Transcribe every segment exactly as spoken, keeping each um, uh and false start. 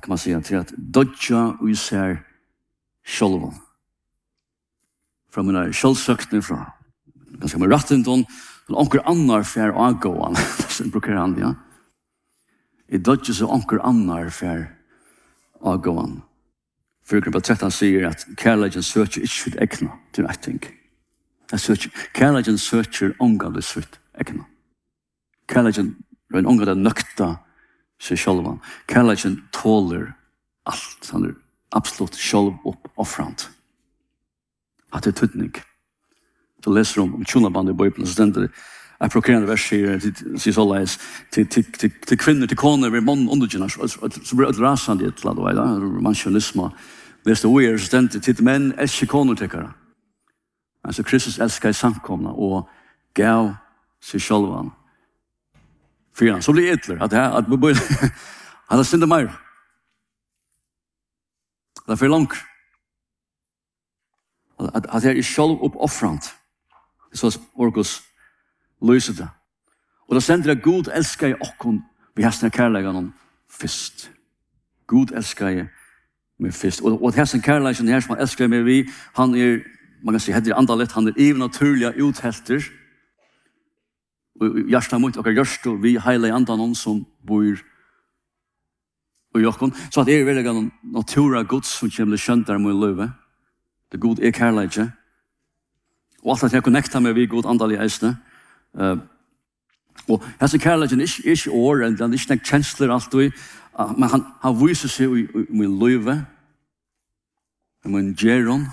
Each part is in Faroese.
kan man säga, till att dodja och ser själva. Från mina självsökning från ganska med rattendon till onker annar för avgåan. Så brukar han, ja. I dodja så onker annar för avgåan. För grupp tretton säger att kärleken söker inte sitt egna till I think. Jag söker, kärleken söker ångande sitt egna. Kärleken är en ångande nökta sig själva. Kärleken tåler allt. Han är absolut själv uppoffrande. Att det är tydning. Så läser om, om tjonaband i Bibeln så ständer det jag prokrerande vers säger till således till, till, till, till kvinnor, till koner vid mån undergena så blir det rasande i ett land och mansionism läste oer så ständer till män älskar koner tyckare. Alltså Kristus älskar i samkomna och gav sig själva. Fyran, så blir det ytterligare att det här, att vi börjar att det ständer mer. Det är för långt. Att, att det är själv uppoffrande. Så att Orkus löser det. Och då sänder det Gud älskar i okkon vi har såna kärlekan först. Gud älskar i med först. Och, och det här som kärlekan här som han älskar med vi, han är, man kan säga, heter andalet, han är even naturliga uthälter. Och hjärsta mot och görst och vi hela andan som bor och okkon. Så att det är väldigt natura Guds som kommer sköntar med löve. Det god är kärlekan. Och allt att jag connectar med vi god andal i eisne. Uh, og hans kærleiken er ikke år, han er ikke kjensler alltid, uh, men han, han viser seg i, i min løyve, i min gjeron,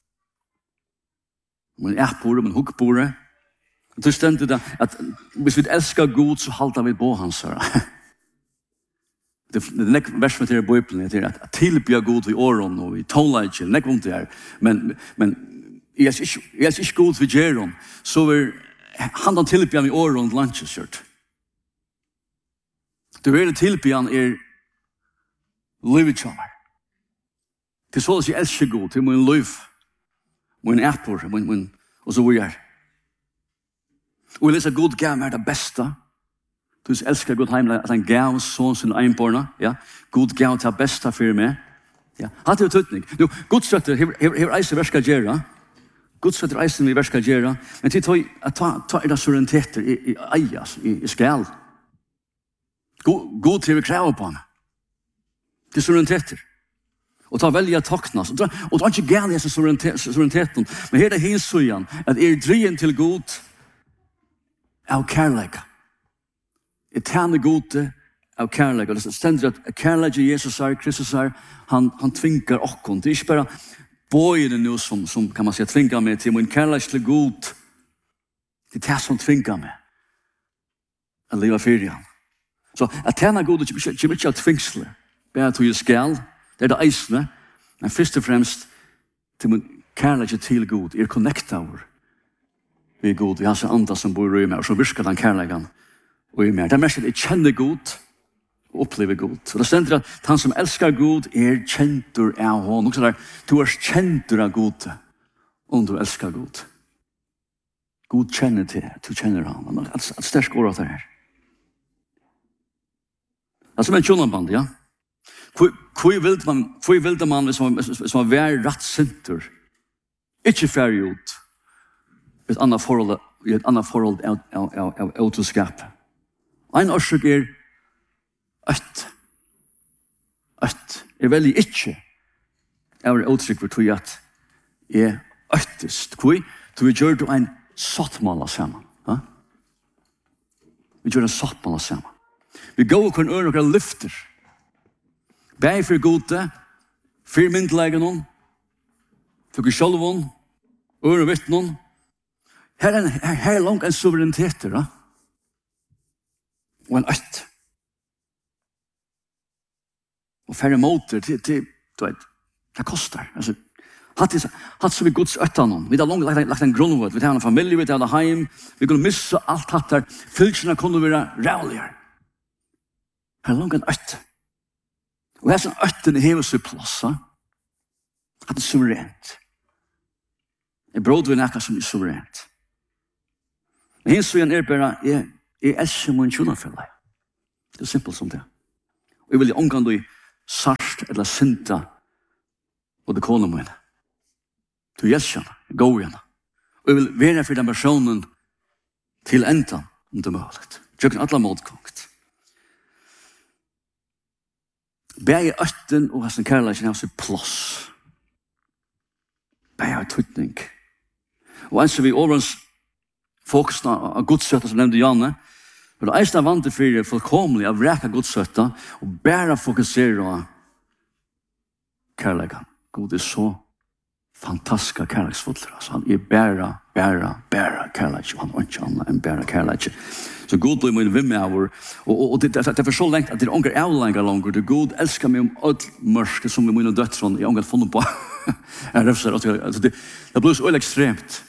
i min æpore, min hukkbore. Og det stendte det at hvis vi elsker Gud, så halter vi på hans. Det er nek vers med til Bibelen, det er at tilbya Gud i åren og i tonleitje, nek vondt det er, men, men jeg er ikke, jeg er ikke god ved gjeron, så er han den tilbyan i åren landskjørt. Det er tilbyan er livetjammer. Det er så at jeg elsker god, til min liv, min æpor, min, min, og så vi er. Og jeg leser god gav er det beste. Du elsker god heimelig at han gav sånn sin egenborna. Ja? God gav til det beste for meg. Ja? Hatt det tøtning. Nu, god støtter, her eise verska gjerra. Gud sätter eisen i verska gera, men till att ta, ta era suvereniteter i, i ejas, i, i skall. God till vi kräver på honom. Till suvereniteter. Och ta välja taknas. Och, och ta inte gärna dessa suvereniteten. Men här är det hinsujan att er drien till god av kärleka. Er tjänar god av kärleka. Det ständer att kärleka Jesus är, Kristus är, han, han tvinkar okkon. Det är inte bara bøyene nu som, som kan man säga tvingar mig till min kärlek till god. Det är det som tvingar mig att leva för igen. Så att tjäna god och kommer inte att tvingsle. Bara till skall. Det är det eisne. Men först och främst till min kärlek till god. Er connectar vi är god. Vi har så andra som bor i mig. Och så virkar den kärleken och i mig. Det är mest att jag känner god. Och upplever god. Och det ständer att han som älskar god är käntur av honom. Också där, du är käntur av god om du älskar god. God känner till du känner honom. Att stärk år av det här. Det är som en tjonaband, ja. Hvor vill man, hvor vill man som, som är vär rattsintur inte färg ut ett annat förhåll, ett annat förhåll av, av, av, av autoskap. En årsök är Ött. Ött. Jeg velger ikke. Jeg var uttrykk for tog at jeg øttest. Hvor? Så vi gjør det en sattmål sammen. Ja? Vi gjør en sattmål sammen. Vi går og kan øre noen lyfter. Bæg for gode, for myndleggen, for ikke sjølven, øre vittnen. Her er, her, her er langt en suverenitet. Ja? Og en øtt. Och färre motor till, till, du vet, det kostar. Alltså, hatt, hatt så vi Guds öttan. Vi har långt lagt, lagt en grundvård. Vi har en familj, vi har en heim. Vi kunde missa allt hatt där. Fylkjerna kunde vara rävligare. Här är långt en ött. Och här som ötten i hela sig plassa. Att det är suveränt. Det är bråd vi näka som är suveränt. Men hins och är bara, jag älskar min tjonafälla. Det är simpelt som det. Och jag vill omgå i sart eller synta og det kona mine. Du elsker henne, gå henne. Og jeg vil være for den personen til enda om det er mulig. Tjøkken alle måtkongt. Begge øtten og hans kærleikken har sitt plass. Begge har tøytning. Og en som vi overens fokusen av godsøtta som nevnte Janne, men det er eisen vant til fyrir fullkomlig av reka godsøtta og bare fokusere på kærleikken. God er så fantastiska kärleksfuller. Alltså han är bara, bara, bara kärlek. Han har inte annat än bara kärlek. Så God blir min vän med vår. Och, och det, det är för så länge att det är ånger avlängar långt. Det God älskar mig om allt mörsk som vi mina döttron i ånger funnit på. Jag räfsar. Alltså det, det blir så extremt.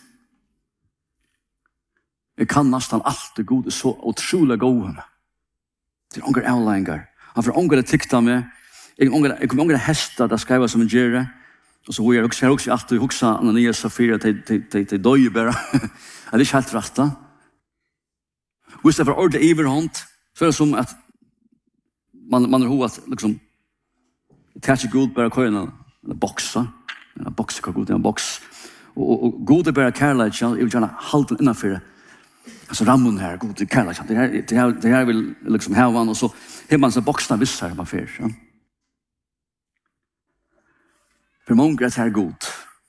Jag kan nästan allt det God är så otroligt god. Det är ånger avlängar. Han får ånger att tikta med. Jag kommer ånger att hästa där skriva som en gärre. Och så jag också också alltid huxa Ananias Safira till till till till döje bara. Det är inte helt rätt då. Och så för ordet överhand så är det som att man man har hovat liksom touch good bara köna en boxa en box kan gå i en box och och god är bara kärlek jag vill gärna hålla innanför. Alltså ramon här god är kärlek. Det här det här det här vill liksom ha van och så har man så boxar vissar man för så. För många är det här god.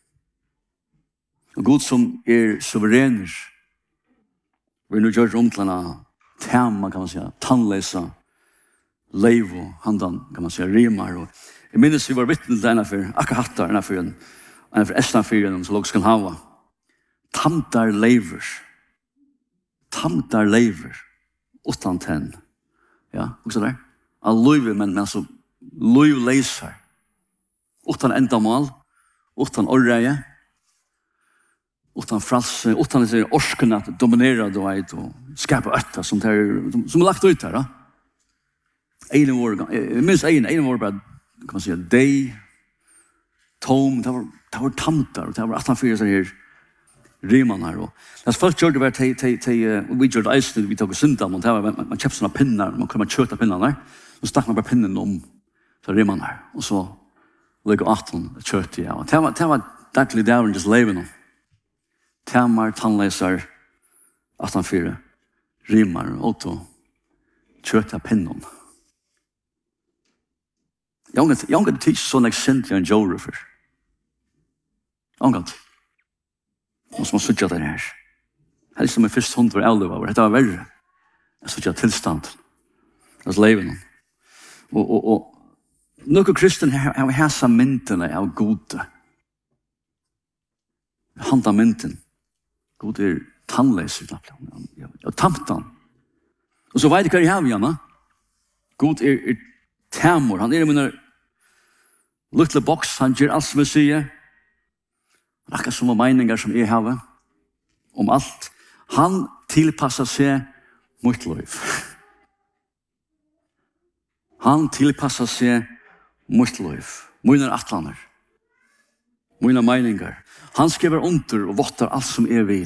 Och god som är suveräner. Vi nu gör omtlarna tema kan man säga. Tandläsa. Leivo. Handan kan man säga. Rimar. Och jag minns vi var vittne till denna för. Akka hattar denna för en. En för estan för en som också kan hava. Tamtar lever. Tamtar lever. Utan tenn. Ja, också där. All löjve men alltså. Löjv läsar. Utan ändamål, utan orreie, utan fralse, utan det är orsken att dominera då vet och skapa ötta som där som är lagt ut här då. En år, jag minns en en år bara kan man säga day tom det var det var tamtar och det var att fyra så här riman här då. Det först gjorde det till till till vi gjorde ice vi tog synda man tar man köpte såna pinnar man kommer köta pinnarna så stack man bara pinnen om så riman här och så lägger åtton kött ja och det var det var dagligen där just levande. Tamar tandläsar att han fyra rimmar och då kötta pinnen. Jag har jag har teach sån accent i Joe River. Angåt. Måste man söka det här. Det är som en första hund var äldre var. Det var värre. Jag söker tillstånd. Det är levande. Och och och några kristen har häsa mynten av gode. Handa mynten. God är tandläs. Ja, tamtan. Och så vet jag vad jag har, Janna. God är, är tamor. Han är i mina lilla box. Han gör allt som jag säger. Raka som meningar som jag har. Om allt. Han tillpassar sig mot liv. Han tillpassar sig mot liv, mina atlaner, mina meningar. Han skriver under och vottar allt som är vill.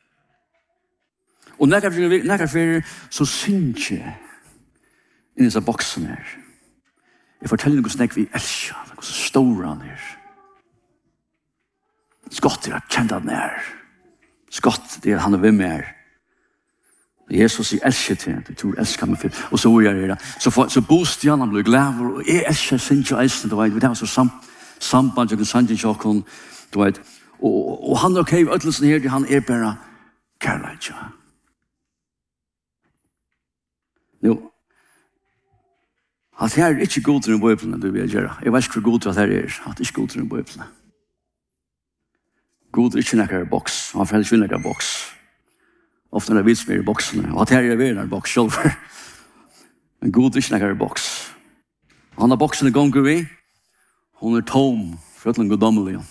Och när jag när jag så syns jag i dessa boxen här. Jag fortäller hur snäck vi älskar, hur stora han är. Skott är att känna den här. Skott det är han är vem är. Jesus är älskar till det tror älskar mig för och så gör det så för, så boost jag han blir glad och är älskar sin choice då vet vi det var så sam samband jag sanjen jag kon då vet och och han okej utlösen här han är bara kärlek. Nu att här är inte god till en bibeln du vill göra. Jag vet hur god att här är att det är god till en bibeln. God är inte några box. Han får inte några box. Ofta när vi är i boxen. Och att här är vi i en box själv. Men god är inte några box. Han har boxen i gång vi. Hon är tom. För att den går domlig.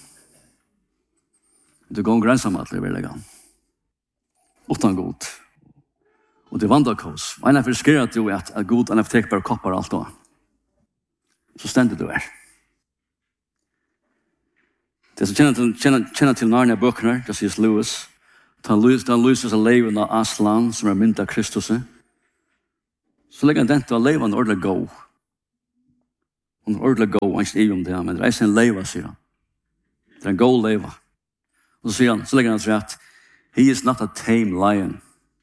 Det går gränsen med att det vill lägga. Utan god. Och det vandrar kos. Och en av skrev att du att god en av tekbara koppar allt då. Så ständigt du är. Det som känner till, känner, känner till Narnia böckerna, det säger Lewis. Han lyser av leven av Aslan, som är mynt av Kristus. Så lägger han den till att leven ordentligt gå. Hon är ordentligt god, han är inte i om det, men det är en leva, säger han. Det är en god leva. Och så säger han, så lägger han till att he is not a tame lion.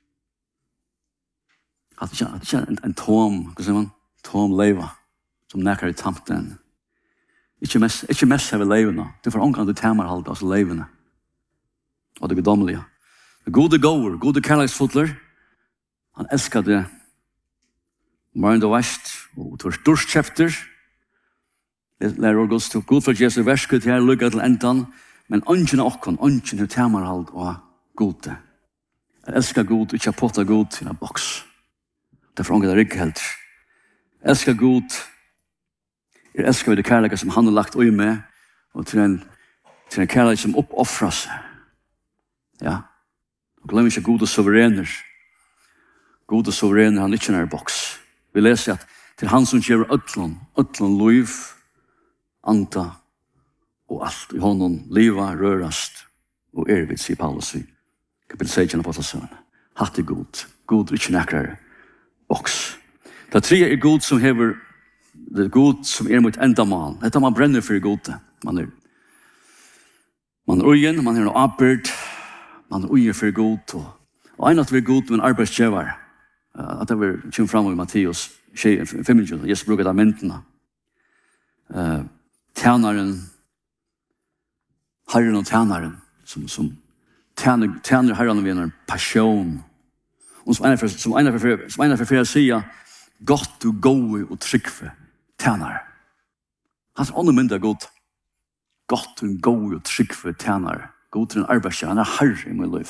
Att det är en, en tom, vad säger man? Tom leva, som näkar i tamten. Ikke mest, ikke mest av levene. Det er for omgang du tamer halde, altså levene. Og det gudomlige. Gode gåer, gode kærleksfotler. Han elskar det. Morgen du vest, og du er storskjefter. Det lærer å gå til god for Jesu versket her, lukket til endan. Men ønsken av okken, ønsken du tamer halde og gode. Jeg elskar god, ikke potta god i en boks. Det er for omgang det er ikke helt. Jeg elskar god, jeg elskar vi det kærlighet som han har lagt ui med, og til en, til en kærlighet som oppoffrar seg. Ja. Og glem ikke gode suverener. Gode suverener, han er ikke nær boks. Vi leser at til han som gjør ødlån, ødlån liv, anta, og alt i hånden, liva, rørast, og ervidt, sier Paulus i kapitel seksten på Apostlesøvn. Hatt er god. God er ikke nærkere boks. Det tre er god som hever, det er god som er mot enda mal. Dette man brenner for gode. Man er, man er ugen, man er noe arbeid, man er ugen for god. Og, og en at vi er god med en arbeidsgjøver. Uh, at det vil komme frem i Matteus femogtjue. Jesus bruker det myntene. Uh, tjeneren, herren og tjeneren, som, som tjener, tjener herren og en passion. Og som en av for flere sier, godt og gode og tryggve tjenere. Hans åndemynd er god. Godt og gode og tryggve tjenere. God til en arbeidsgjør. Han er herre i min liv.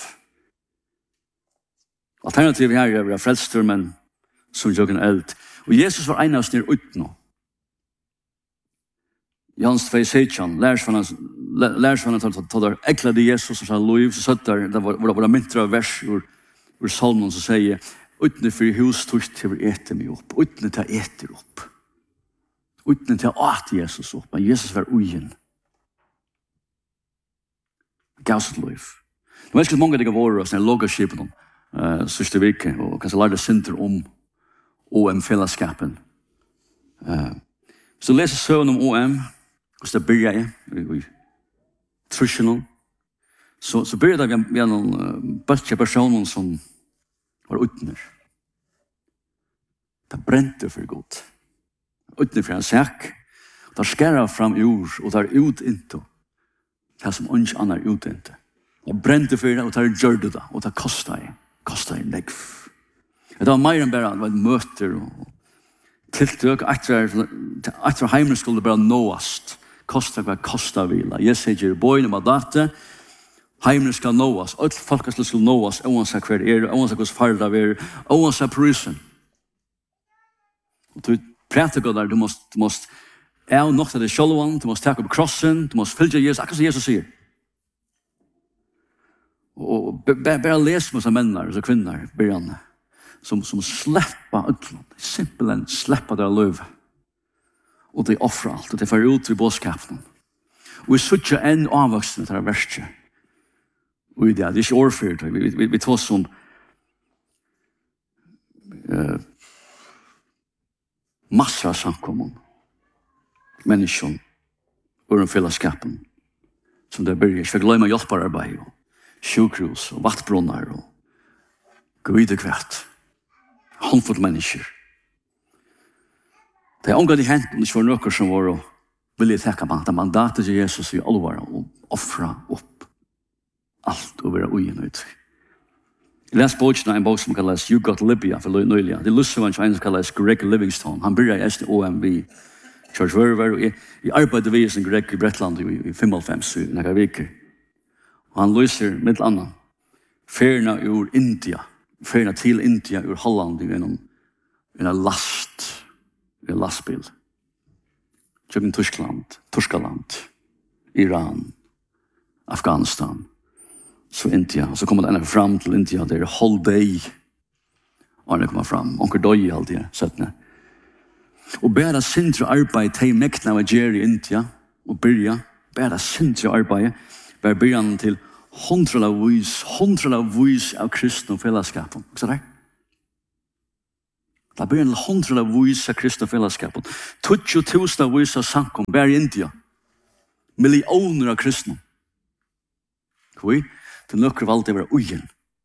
Alternativet her er vi har frelster, men som jøkken eld. Og Jesus var en av oss nere ut nå. Jans tvei seitjan, lærs for han ta der eklade Jesus og sa liv, så satt der, det var myntra av vers ur, ur salmen som sier, utne for hus tust til å ete meg opp, utne til å ete opp, utne til å ate Jesus opp, men Jesus var ugen. Gav sitt liv. Det var ikke mange av de våre, sånn logaskipen, uh, sørste virke, og kanskje lærte synder om O M fellesskapen. Uh, så leser søvn om O M, og så begynner jeg i trusjonen, så, så begynner jeg med noen uh, bøtje personer som var utner. Det brente for godt. Utner for en sak. Det skærer fram i ord, og det er ut into. Det som ikke annet er ut into. Det brente for det, og det er gjør det da, og det kostet jeg. Kostet jeg legg. Det var mer enn bare, det var møter og tiltøk. Etter heimen skulle det bare nåast. Kostet hva kostet vila. Jeg sier, boine med data, heimen skal nåas. Alt folk skal nåas, oansett hver er, oansett hos farda er, oansett prysen. Og du prater godt der, du måst, du måst, jeg nok til det sjølvan, du måst ta opp krossen, du måst fylge Jesus, akkurat som Jesus sier. Og bare les med seg menner og kvinner, byrjane, som, som slipper ødlån, simpelthen slipper det løv. Og de offrer alt, og de får ut i båtskapen. Og vi sutter en avvoksende til det verste. Og det er ikke årfyrt, vi, vi, vi tar som uh, masser av samkommen, mennesker, og en fellesskapen, som det blir, ikke glemme hjelperarbeid, og sjukhus, og vattbrunnar, og gøyde kvart, håndfull mennesker. Det er omgått i hent, om det ikke var noe som var å vilje tekka man, det mandatet til Jesus i allvar, og offra opp alt og være ugen ut. Jeg leser bøkene en bok som kalles You Got Libya, for nøylig. Det er lussevann som en som kalles Greg Livingstone. Han byrja i S D O M V, Church Verver, og jeg arbeidde vi som Greg i Bretland i femoghalvfems, i nekka viker. Og han lyser mitt annet, ferna ur India, ferna til India ur Holland, i en, en last, i en lastbil. Tjøkken Tyskland, Tyskaland, Iran, Afghanistan, så India. Så kommer det ena fram til India, det er whole day. Og det kommer fram, onker døy i alt det, settene. Og bare sindre arbeid til mekna av Jerry i India, og byrja, bare sindre arbeid, bare byrja til hundra av vis, hundra av vis av kristne og fellesskapen. Så det? Det blir en hundra av visa kristna fellesskapen. Tutsi tusen av visa sankom, bare i India. Millioner av kristna. Hvor? Til nøkker valgte å være ugen.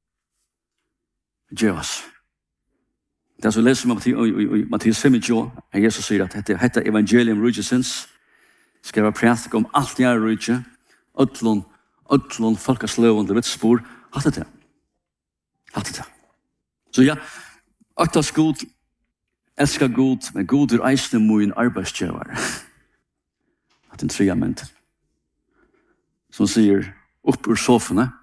Gjøs. Det er så leser man i Mattias femogtjue, at Jesus sier at dette, dette evangelium rujusins skal være prætik om alt jeg er rujus, ötlun, ötlun, folkasløven, det vet spor, hatt det. Hatt det. Så ja, aktas god, elskar god, men god er eisne moin arbeidsgjøver. At den trea menten. Som sier, upp ur sofene,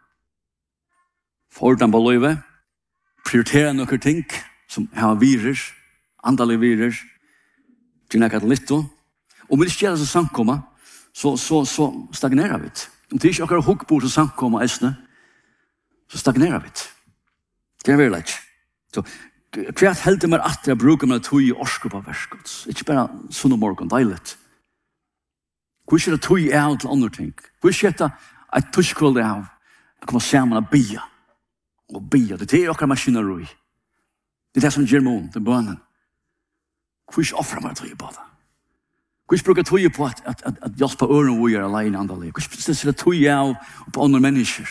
fordan på løyve, prioritera noen ting, som har virer, andalige virer, til nekket litt. Og om vi ikke gjør det som samkomma, så, så, så stagnerer vi. Om det ikke akkurat hukkbord som samkomma eisne, så stagnerer vi. Det er veldig lett. Så hvert heldig meg at jeg bruker meg tog i orske på verskots. Ikke bare sunn og morgen, deilig. Hvor ikke det tog er til andre ting? Hvor ikke det er et tuskvåld av å komme sammen og bia. Og bia, det er akkurat maskineri. Det er det som gjør mån, det er bønnen. Hvor ikke offrer meg tog på det? Hvor ikke bruker tog på at, at, at, at hjelpe øren og gjør alene andre liv? Hvor ikke stiller tog av på andre mennesker?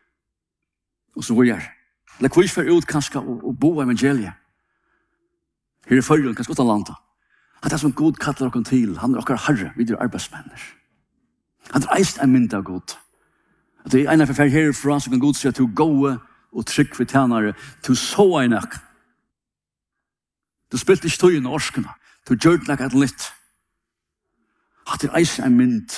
Og så gjør det. Eller hvor ikke får ut kanskje å bo i evangeliet? Her i førjen, kanskje godt av landet. At det er som Gud kaller dere til. Han er dere herre, vi er arbeidsmenner. Han er eist en mynd av Gud. At det er en av forferd herifra, så kan Gud si at du går og trygg for tjenere, du så en nok. Du spilte ikke tog i norskene, du gjør det nok litt. At det er eist en mynd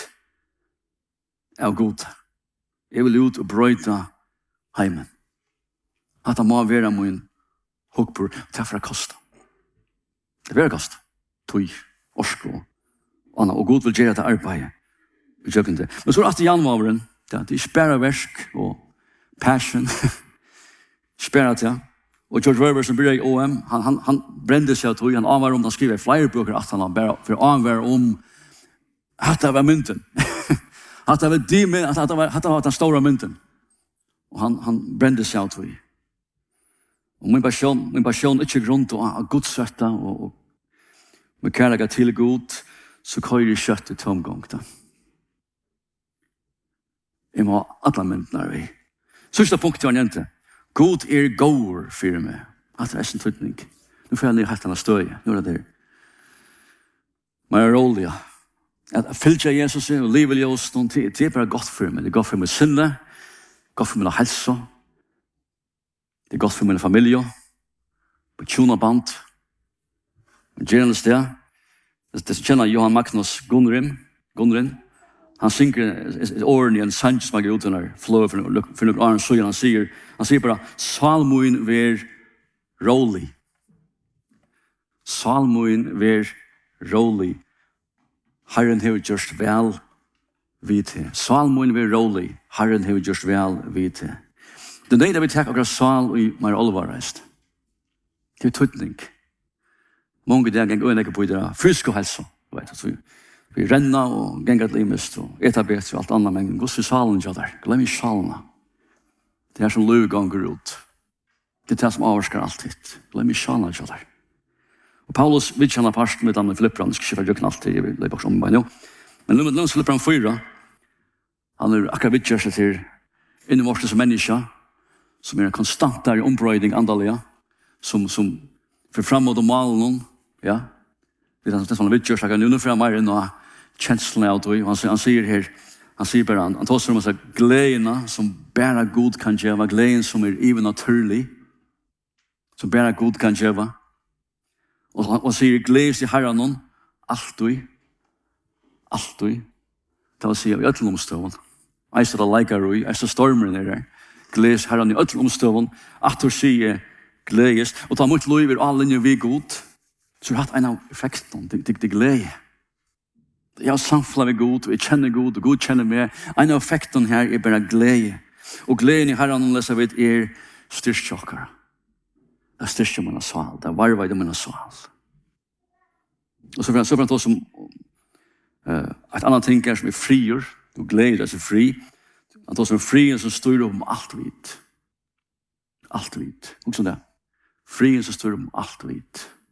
av Gud. Jeg vil ut og brøyta heimen. At det må være min hukkbord til for å koste. Det vil koste. Tøy, orsko, og og Gud vil gjøre det arbeidet. Men så er det alltid januaren, det er spæra versk og passion. Spæra til. Og George Weber som blir i O M, han, han, han brende seg til han anvar om, han skriver flere bøker at han bare for anvar om at det var mynten. At det var de min, at det var, at det var den store mynten. Og han, han brende seg til. Og min passion, min passion er ikke grunn til å godsøtte og, og med kærlega til god, så køyrer jeg kjøtt i tomgång. Jeg må ha alle myndene vi. Sørste punkt var nevnte. God er gåer for meg. At det er en tydning. Nå får jeg ned helt denne støy. Nå er det der. Men jeg er rolig. At fylke Jesus og livet i oss, det er bare godt for meg. Det er godt for meg sinne. Godt for meg helse. Det er godt for min familie. På tjonaband. Gjerne sted. Det kjenner Johan Magnus Gunnrin. Gunnrin. Han synger åren i en sang som er ute når flå for noen år så han sier, han sier bare salmoen ver rolig. Salmoen ver rolig. Herren har gjort vel vid til. Salmoen ver rolig. Herren har gjort vel vid til. Det er det vi tar akkurat sal i mer alvarreist. Det er tøtning. Mange dager ganger øyne på det fysisk og helse. Vi, vi renner og ganger et limest og etter bedre og alt annet. Men gå til salen ikke der. Glem i salene. Det er som løy ganger ut. Det er det som avvarsker alltid. Glem i salene ikke der. Og Paulus vil kjenne parten med denne Filipperen. Jeg skal ikke være drøkken alltid. Jeg vil løy baksom meg nå. Men nå er Filipperen fyra. Han er akkurat vidtgjør seg til innevårste som menneske. Som er en konstant der i ombrøyding andalige. Som, som for frem mot malen. Ja, det er sånn vidt gjør seg, nå får jeg mer inn og kjenslene av det, han, han sier her, han sier bare, han, han tar seg om seg gledene som bare Gud kan gjøre, gleden som er even naturlig, som bare Gud kan gjøre, og han sier gledes i herren, alltid, alltid, det vil si av i øtlen omstøven, jeg står det leikere i, jeg står stormer nere, gledes herren i øtlen omstøven, at du sier gledes, og ta mot lov er alle linjer vi god, så har hatt en av effekten, det, det, det glede. Jeg har samfunnet med god, og jeg kjenner god, og god kjenner meg. En av effekten her er bare glede. Og gleden i herren, og leser vi, er styrkjøkere. Det er styrkjøkere med en sval, det er varvet med en sval. Og så for han tar som uh, et annet ting er som er frier, og glede er så fri. Han tar som frien som styrer om alt vidt. Alt vidt. Og sånn det. Frien som styrer om alt vidt.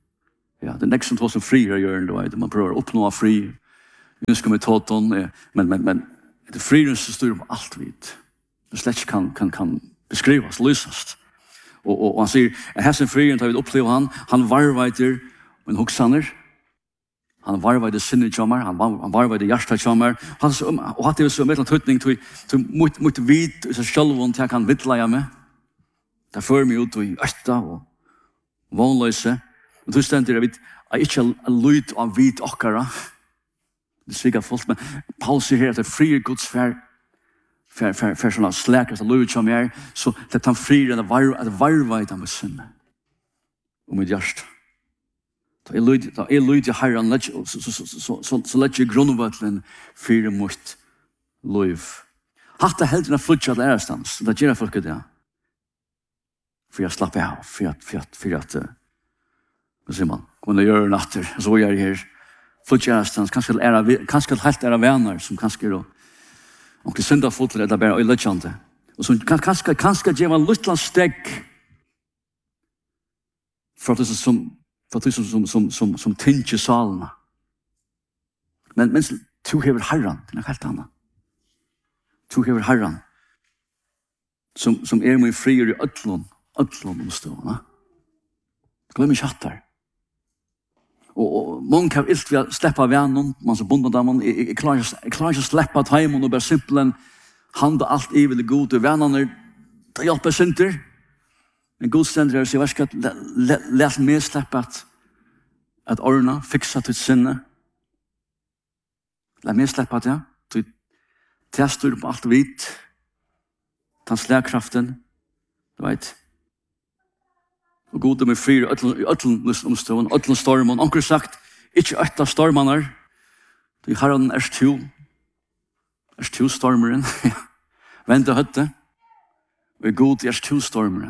Ja, det är nästan två som fri att göra det, vet. Man prövar att uppnå fri. Nu ska man ta ton, men, men, men det är friden som styr på allt vid. Det slett kan, kan, kan beskrivas, lysast. Och, och, och han säger, att här sin friden tar vi uppleva han, han varvajter en hoksaner. Han varvajte sinne tjammar, han, han varvajte hjärsta tjammar. Och hatt det så med en tøytning til, til mot, mot vid, så själv till jag kan vittla med. Det för mig ut i östa och vanlöse. Och då ständer jag vid, jag inte lyd av vid okkara. Det svigar folk, men Paul säger här att det är fri Guds fär, fär, fär, fär sådana släkar som lyd som är, så det tar fri att varva i dem med sinne. Och med hjärsta. Da er lyd, da er lyd i herren, så, så, så, så, så, så lett jeg grunnvattelen fire mot liv. Hatt det helt enn flutja til ærestans, det gjør folk det. For jeg slapper av, for at, for at, for at, hva sier man, kunne gjøre natter, så er jeg her, flutja ærestans, kanskje helt ære venner, som kanskje er, og ikke synda fotler, det er bare øyledjande, og som kanskje, kanskje gjør man luttland steg, for at det er som, för det som som som som som tinge salna. Men men to hever herran, det är helt annat. To hever herran. Som som är min frier i öllon, öllon omstående. Glöm inte hattar. Och, och många kan ilt vi släppa vännen, man så bundet dem, man är klar att släppa tajmen och bara simpelthen handa allt i det gode vännerna, det hjälper synter. Men Gud ständer och säger, vad ska jag läsa mig släppa att, att ordna, fixa till sinne. Lät mig släppa det. Du testar på allt vitt. Ta slagkraften. Du vet. Och Gud är med fri i ötlen omstående, ötlen stormen. Onkel sagt, inte ötta stormarna. Du har en erstu. Erstu stormaren. Vänta hötte. Och Gud är erstu stormaren.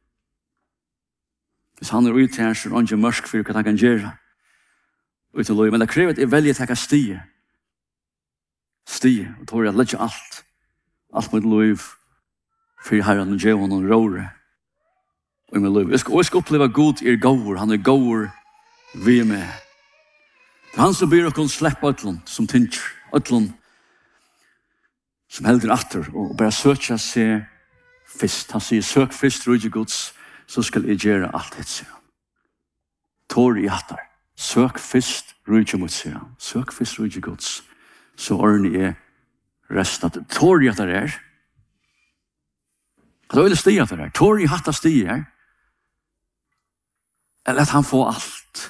Hvis han er ute her, så er han ikke mørk for hva han kan gjøre. Ute løy. Men det krever at jeg velger å ta stige. Stige. Og tog jeg legger alt. Alt med løy. For herren og djevn og råre. Og med løy. Jeg skal også oppleve Gud er gåur. Han er gåur vi er med. Det er han som ber å kunne slippe øtlen som tinker. Øtlen som helder atter. Og bare søker seg først. Han sier søk først, rydde Guds, så skal jeg gjøre alt det, sier han. Tår i hattar. Søk først, rydde mot, sier han. Søk først, rydde Guds, så ordner jeg resten. Tår i hattar er. Hva er det stig hattar er? Tår i hattar stig er. Eller at han får alt.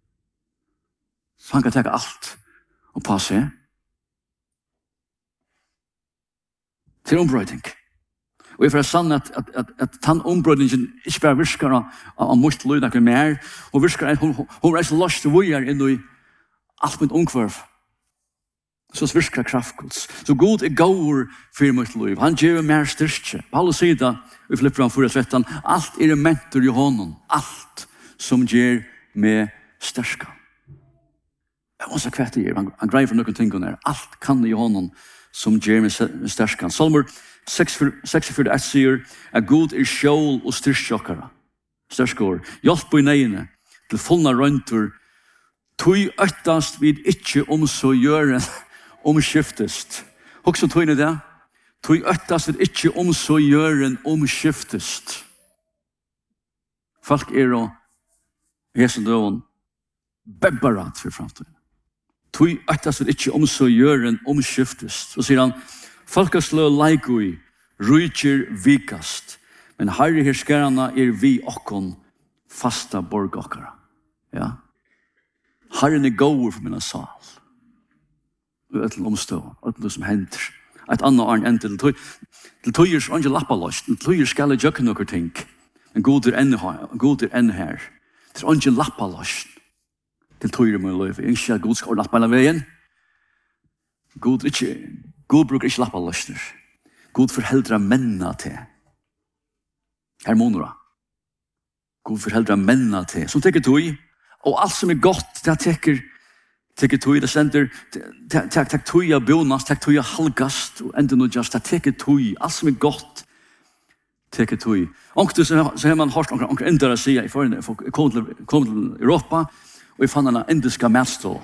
Så han kan ta alt og passe. Til ombrøyding. Og jeg får sann at, at, at, at den ombrøydingen ikke bare virker av mot løy noe mer, og virker at hun, hun er så løst til vujer inn i alt mitt ungkvarv. Så virker kraftgods. Så god er gaur for mitt løy. Han gjør mer styrke. Paulus sier da, i Filipperne fire tretton, alt er mentor i hånden. Alt som gjør med styrke. Jeg må så kvett det gjør. Han, han greier for noen ting her. Alt kan i hånden som gjør med styrke. Salmer seksogfyrre ett sier at god er sjål og styrkjokkara. Styrskår. Hjelp på i neine til fullna røyntur. Tui øttast vid ikkje om så gjøren omskiftest. Hoks om tøyne det. Tui øttast vid ikkje om så gjøren omskiftest. Folk er og hesen døven bebbarat for framtiden. Tui øttast vid ikkje om så gjøren omskiftest. Så sier han, Folkaslø leikui, rujtjer vikast, men herre herskarana er vi okkon fasta borg okkara. Ja. Herren er gåur for mina sal. Og et eller omstå, et eller som hender. Et annet arn enn til tøyer som ikke lappa løst, til tøyer skal jeg gjøre noen ting. Men god er enn her, god er enn her. Til ikke lappa løst, til tøyer må løyve. Ikke at god skal lappa hele veien. God er ikke, God bruker ikke lappa løsner. God forheldrer menna til. Her monora. God forheldrer menna til. Som teker tog. Og alt som er godt, det teker, teker tog. Det sender, tek tog av bonast, tek tog av halgast, og enda noe just, det teker tog. Alt som er godt, teker tog. Og så har man hørt noen enda å si, jeg kom til Europa, Og vi fann en indiska matstå.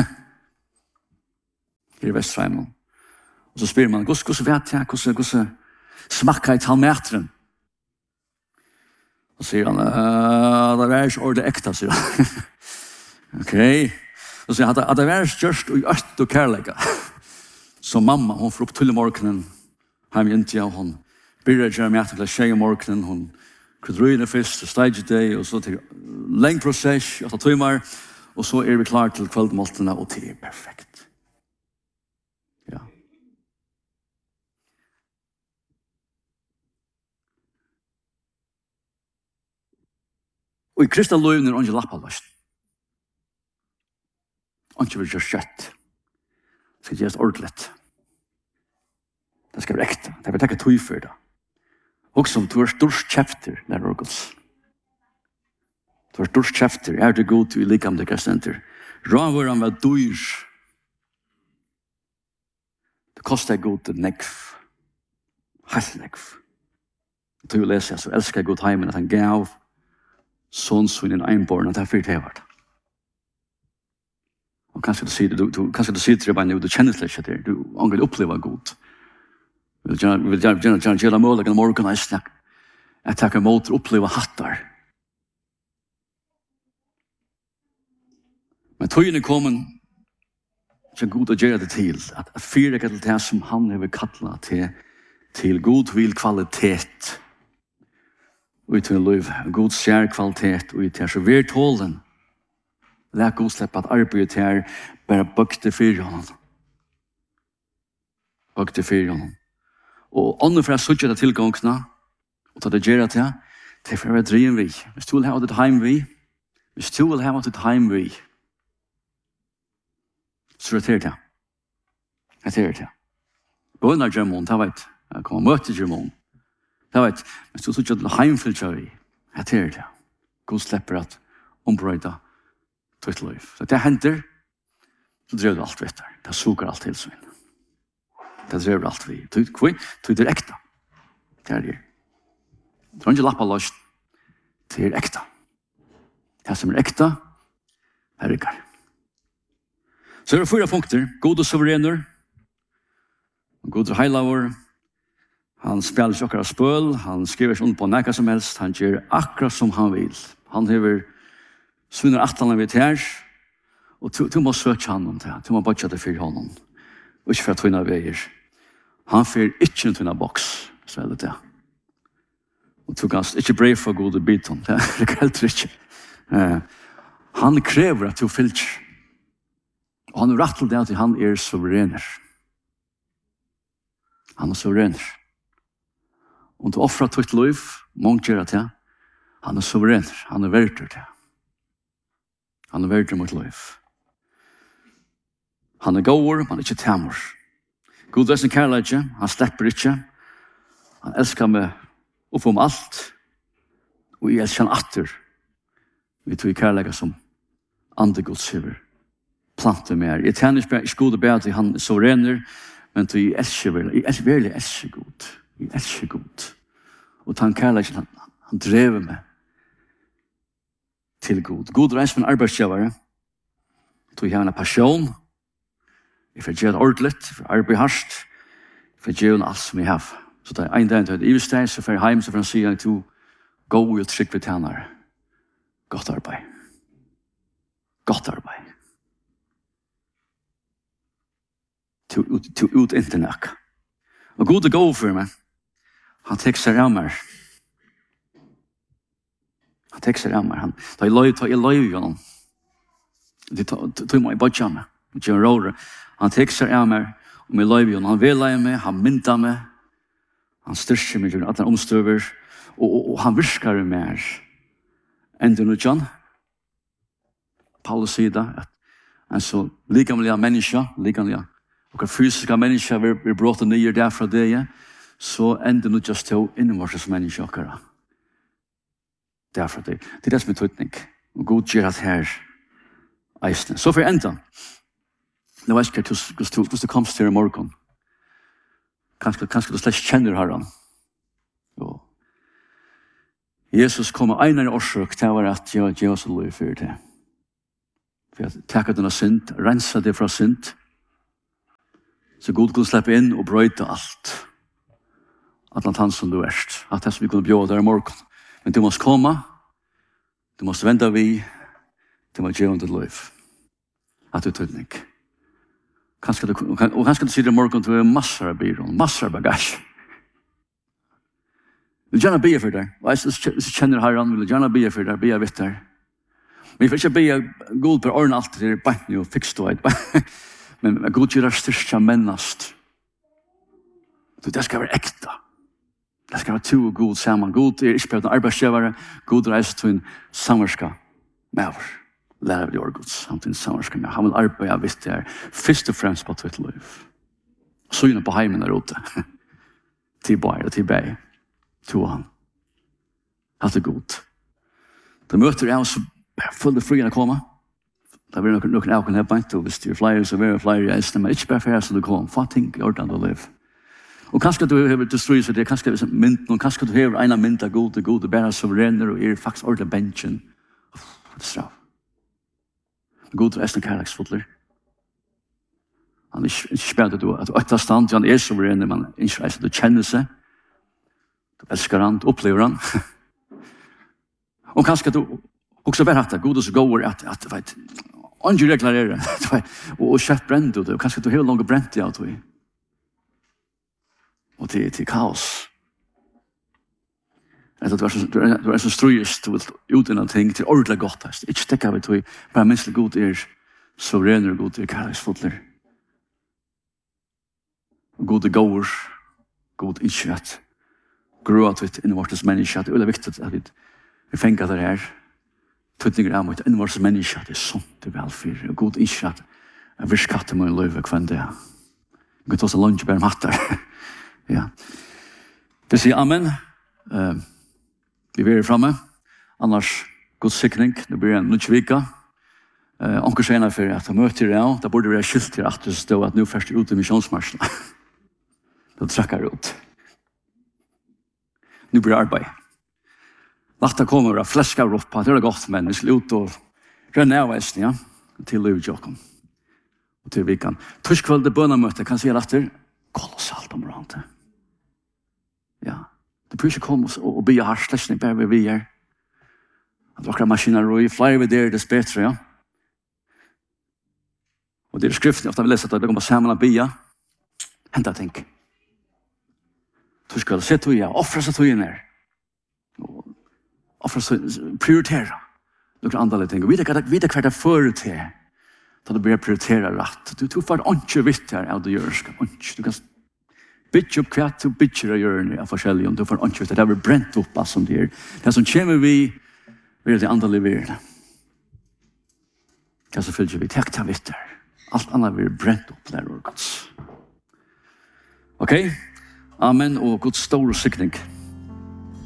Her i Vestfreimen. Og så spyr man, hvordan vet jeg, hvordan smakker jeg til matren? Og sier han, det er ikke ordet ekta, sier han. Ok. Og sier han, det er størst og øst og kærlega. Så mamma, hon får opp tull i morgenen, hjemme i India, og hun byrjar gjøre med til tjej i morgenen, hun krydryner først, stage day, og så til leng prosess, åtta timmar, og så er vi klar til kveldmåltene, og det er perfekt. Ja. Og i kristna løvner er ikke lappalvast. Ikke vil gjøre kjøtt. Det skal gjøres ordentligt. Det skal være ekte. Det vil takke tøy for det. Og som du er størst kjefter, lærer orgels. Du er størst kjefter. Er det god til å like om det kristenter? Ravøren var dyr. Det koster god til nekv. Helt nekv. Du vil lese, så elsker god heimen at han gav sånn som en einborn, at det er fyrt hevart. Og kanskje du sier det, du, du, kanskje du sier det bare nå, du kjenner slik ikke det, du angrer opplever godt. Vi vil gjerne, vi vil gjerne, gjerne, gjerne, gjerne måle en morgen, jeg snakker, jeg takker mot å oppleve hattar. Men tøyen er kommet, så er god å gjøre det til, at, at fyre til det som han har kattlet til, til god vil kvalitet, og til liv, god skjær kvalitet, og til så vi er tålen. Lær god slippe at arbeidet her bare bøkte fyre honom. Bøkte fyre honom. Og ånden for å søtte det tilgångene, og ta det gjøre til, til for å være drien vi. Hvis du vil ha det heim vi, hvis du vil ha det heim vi, så er det til. Det er til. Bønner Germon, det vet jeg. Jeg kommer møte Germon. Det vet jeg. Hvis du søtte det heimfylte vi, det er til. God slipper at ombrøyde tøyt liv. Så det hender, så drev du alt vet der. Det suger alt til seg. Det drev du alt vi. Hvor? Det er ekta. Det er det. Det er ikke lappa løst. Det er ekta. Det som er ekta, er ikke. Så er det fyra punkter. God og suverener. God og heilavur. Han spiller ikke akkurat spøl. Han skriver ikke under på nekka som helst. Han gjør akkurat som han vil. Han hever svinner atlan vi her, og du må søke han om det. Du må bare det for honom. Og ikke for at tøyne veier. Han fyrer ikke en tøyne boks, så er det det. Og du kan ikke brev for gode biten. Det er helt ikke. Uh, han krever at du fylker. Og han er rett til det at han er suverener. Han er suverener. Om du offrer tøyt liv, mångt gjør det til. Han er suverener. Han er verdt til det. Han er verdt mot liv. Han er gåer, men ikke temmer. God er sin kærlighet, han slipper ikke. Han elsker meg opp om alt. Og jeg elsker han atter. Vi tog kærlighet som andre gods hever. Planter mer. Jeg tjener ikke, ikke god og bedre, han er så renner, men tog jeg elsker vel. Jeg elsker vel, jeg elsker god. Jeg elsker god. Og ta en kærlighet, han, han drever meg til god. God reis med en arbeidsgjøvere. Tog jeg en passion. Jeg får gjøre det ordentlig. Jeg får arbeid hardt. Jeg får gjøre alt som jeg har. Så det er en dag til i stedet, så får jeg hjem, så får han si at du går og trygg ved tjenere. Godt arbeid. Godt arbeid. Til, til ut internet. Og god er god for meg. Han tek seg av meg. Han tek seg av meg. Han tar i løy, tar i løy gjennom. Det tar meg i bodja meg. John Rohrer. Han tek seg av meg. Og med løy gjennom. Han vil løy meg. Han mynda meg. Han styrker meg gjennom at han omstøver. Og, og, og han virker mer. Enda nu John. Paulus sier det. At altså, likamlige mennesker, likamlige og fysiska mennesker vil bli brått nye derfra det, så ender nu just til innvarses mennesker akkurat. Derfra det. Det er det som er tøytning. Og god gjør at her eisne. Så for enda, nå vet jeg ikke hvordan du kommer til i morgen. Kanskje, kanskje du slett kjenner herren. Jo. Jesus kommer en av årsøk til å være at jeg gjør oss lov for det. for at taka dina synd, rensa det fra synd, så god kunne slippe inn og brøyte alt. Atlant han som du erst. At det som vi kunne bjøde der i morgen. Men du måste komma, du måste vända vi, du måste ge under liv. Att du tydning. Kanske du, och kanske du sitter i morgon till massor av byrån, massor av bagage. Vill gärna be för det. Och jag känner herran, vill gärna be för det, be vitt där. Men jag vill inte be god på ordna allt det bara nu och fixa det. Men god gör det största männast. Så det ska vara äkta. Det ska vara to och god samman. God är inte på en arbetsgivare. God reser till en samverska med oss. Lära av det år Guds. Han till en samverska med. Han vill arbeta vitt det här. Först och främst på tvitt liv. Synen på heimen där ute. Till bara, till bäg. Till han. Allt är god. De möter jag så fulla fria att komma. Det blir noen av kunne hjelpe ikke, og hvis det er flere, så er det flere i eisen, men ikke bare for så du kommer. Få ting i orden å leve. Og kanskje du har destroyet seg det, kanskje det er mynden, og kanskje du har en av mynden av gode, gode, bare suverener, og er faktisk ordentlig bensjen. Det er straff. God er eisen kærleksfotler. Han er ikke spennende at du er etter stand, han er suverener, men ikke eisen du kjenner seg. Du elsker han, du opplever han. Og kanskje du också bara att god och så går att att vet Andre regler er det. Og kjøtt brent ut. Og kanskje du har langt brent det ut. Og til, til kaos. Du er så, du er så strøyest, du vil ut innan ting til ordentlig godt. Ikke stekka vi til, bare minst god er så rener og god er kærlighetsfotler. God er gåer, god ikke at grå at vi innen vårt menneske. Det er veldig viktig at vi fengar det her. Tøtninger er mot innen vårt menneske. Det er sånt det er velfyr. God ikke at jeg vil skatte meg en løyve hver det. Vi kan ta oss en lunch bare om hatt der. Ja. Det sier amen. Uh, vi er framme. Annars god sikning. Det blir en lunsjvika. Uh, Anker senere for at jeg møter det. Da burde vi ha skilt til at det stod at nå først er ute i misjonsmarsjen. Det trekker ut. Nu blir det arbeid. Vatta kommer og flesker opp på. Det er godt, men vi skal ut og renne av eisen, ja. Til Løvjåken. Og til vikan. Torskvölde bønamøte kan si at det er kolossalt om hverandre. Ja. Det blir ikke komme og bli her slesning bare ved vi er. At dere maskiner og i flere ved dere, det er bedre, ja. Og det er skriften, ofte vi leser at det kommer sammen og bia. Henta ting. Torskvölde, se tog jeg, offre seg tog jeg ned. Offre seg, prioritera. Noen andre ting. Vite hva det er før til. Da du blir prioritera rett. Du tror for ikke vitt her av det gjør. Du kan bytje opp hva du bytjer å gjøre av forskjellige. Du får ikke vitt. Det er brent opp som det er. Det som kommer vi, vi er det andre leverer. Hva som fylger vi? Takk til vitt her. Alt annet blir brent opp der og gods. Ok? Amen og Guds store sikning.